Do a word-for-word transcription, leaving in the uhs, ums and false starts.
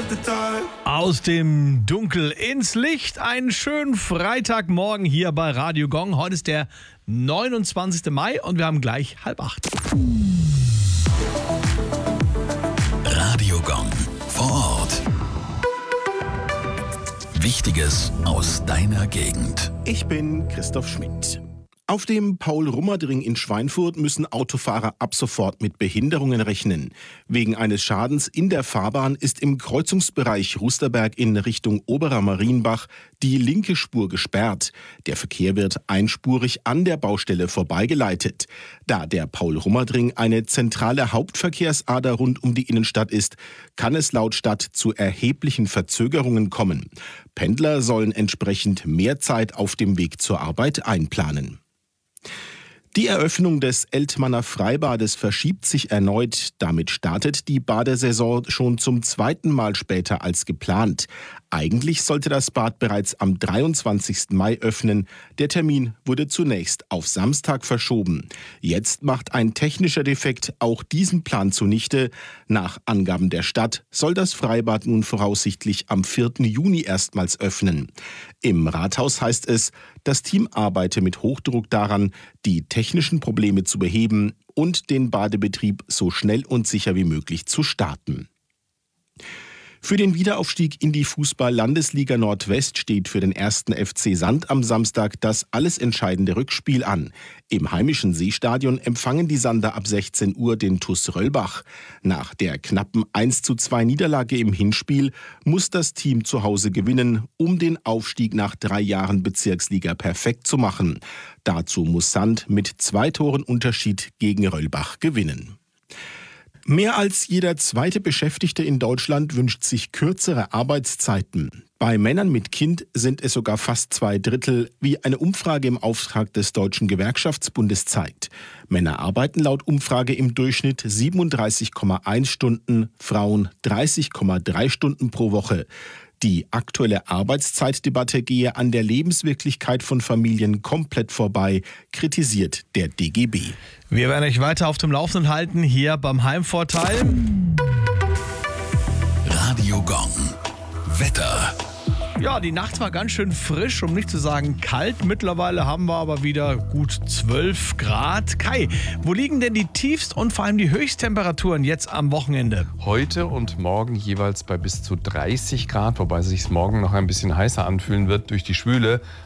Aus dem Dunkel ins Licht, einen schönen Freitagmorgen hier bei Radio Gong. Heute ist der neunundzwanzigste Mai und wir haben gleich halb acht. Radio Gong vor Ort. Wichtiges aus deiner Gegend. Ich bin Christoph Schmidt. Auf dem Paul-Rummerdring in Schweinfurt müssen Autofahrer ab sofort mit Behinderungen rechnen. Wegen eines Schadens in der Fahrbahn ist im Kreuzungsbereich Rusterberg in Richtung Oberer Marienbach die linke Spur gesperrt. Der Verkehr wird einspurig an der Baustelle vorbeigeleitet. Da der Paul-Rummerdring eine zentrale Hauptverkehrsader rund um die Innenstadt ist, kann es laut Stadt zu erheblichen Verzögerungen kommen. Pendler sollen entsprechend mehr Zeit auf dem Weg zur Arbeit einplanen. Die Eröffnung des Eltmanner Freibades verschiebt sich erneut. Damit startet die Badesaison schon zum zweiten Mal später als geplant. Eigentlich sollte das Bad bereits am dreiundzwanzigsten Mai öffnen. Der Termin wurde zunächst auf Samstag verschoben. Jetzt macht ein technischer Defekt auch diesen Plan zunichte. Nach Angaben der Stadt soll das Freibad nun voraussichtlich am vierten Juni erstmals öffnen. Im Rathaus heißt es, das Team arbeite mit Hochdruck daran, die technischen Probleme zu beheben und den Badebetrieb so schnell und sicher wie möglich zu starten. Für den Wiederaufstieg in die Fußball-Landesliga Nordwest steht für den ersten F C Sand am Samstag das alles entscheidende Rückspiel an. Im heimischen Seestadion empfangen die Sander ab sechzehn Uhr den T U S Röllbach. Nach der knappen eins zu zwei Niederlage im Hinspiel muss das Team zu Hause gewinnen, um den Aufstieg nach drei Jahren Bezirksliga perfekt zu machen. Dazu muss Sand mit zwei Toren Unterschied gegen Röllbach gewinnen. Mehr als jeder zweite Beschäftigte in Deutschland wünscht sich kürzere Arbeitszeiten. Bei Männern mit Kind sind es sogar fast zwei Drittel, wie eine Umfrage im Auftrag des Deutschen Gewerkschaftsbundes zeigt. Männer arbeiten laut Umfrage im Durchschnitt siebenunddreißig Komma eins Stunden, Frauen dreißig Komma drei Stunden pro Woche. Die aktuelle Arbeitszeitdebatte gehe an der Lebenswirklichkeit von Familien komplett vorbei, kritisiert der D G B. Wir werden euch weiter auf dem Laufenden halten, hier beim Heimvorteil. Radio Gong. Wetter. Ja, die Nacht war ganz schön frisch, um nicht zu sagen kalt. Mittlerweile haben wir aber wieder gut zwölf Grad. Kai, wo liegen denn die Tiefst- und vor allem die Höchsttemperaturen jetzt am Wochenende? Heute und morgen jeweils bei bis zu dreißig Grad, wobei es sich morgen noch ein bisschen heißer anfühlen wird durch die Schwüle.